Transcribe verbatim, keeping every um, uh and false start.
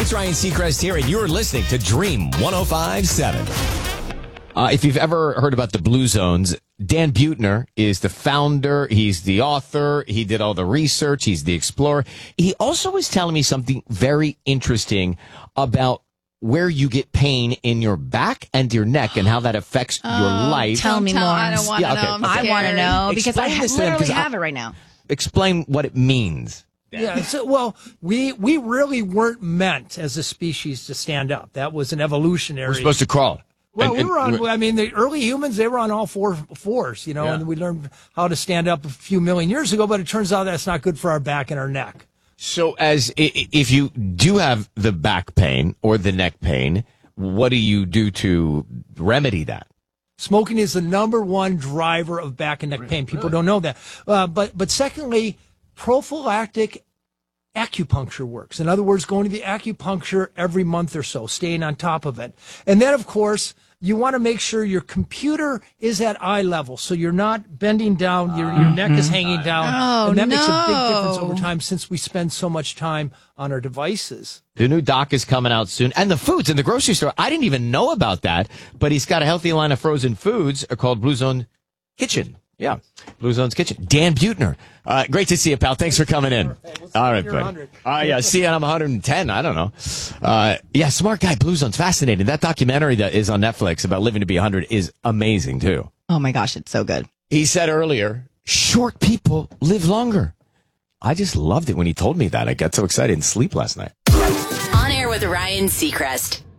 it's Ryan Seacrest here, and you're listening to Dream one oh five point seven. Uh, if you've ever heard about the Blue Zones, Dan Buettner is the founder. He's the author. He did all the research. He's the explorer. He also was telling me something very interesting about where you get pain in your back and your neck and how that affects oh, your life. Tell me more. I don't want to yeah, okay, know. okay. I want to know because Explain I this ha- to them, literally 'cause I- have it right now. Explain what it means. Yeah, so, well, we we really weren't meant as a species to stand up. That was an evolutionary. We're supposed to crawl. Well, And- we were and- on. I mean, the early humans, they were on all four fours, you know, Yeah. and we learned how to stand up a few million years ago. But it turns out that's not good for our back and our neck. So, as i- i- if you do have the back pain or the neck pain, what do you do to remedy that? Smoking is the number one driver of back and neck pain. People don't know that. Uh, but but secondly, prophylactic acupuncture works. In other words, going to the acupuncture every month or so, staying on top of it. And then, of course, you want to make sure your computer is at eye level, so you're not bending down, your, your neck is hanging down. Oh, and that makes a big no. difference over time since we spend so much time on our devices. The new doc is coming out soon. And the foods in the grocery store, I didn't even know about that, but he's got a healthy line of frozen foods called Blue Zone Kitchen. Yeah, Blue Zone's Kitchen. Dan Buettner. Uh, great to see you, pal. Thanks for coming in. All right, buddy. Uh, yeah, see you, I'm one hundred ten. I don't know. Uh, yeah, smart guy. Blue Zone's fascinating. That documentary that is on Netflix about living to be one hundred is amazing, too. Oh my gosh, it's so good. He said earlier, short people live longer. I just loved it when he told me that. I got so excited and sleep last night. On air with Ryan Seacrest.